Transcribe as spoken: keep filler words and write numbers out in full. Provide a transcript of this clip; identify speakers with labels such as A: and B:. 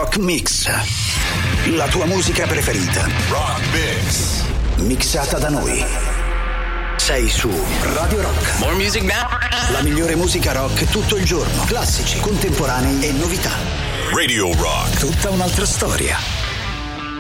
A: Rock Mix. La tua musica preferita.
B: Rock Mix.
A: Mixata da noi. Sei su Radio Rock.
C: More music now.
A: La migliore musica rock tutto il giorno. Classici, contemporanei e novità.
B: Radio Rock.
A: Tutta un'altra storia.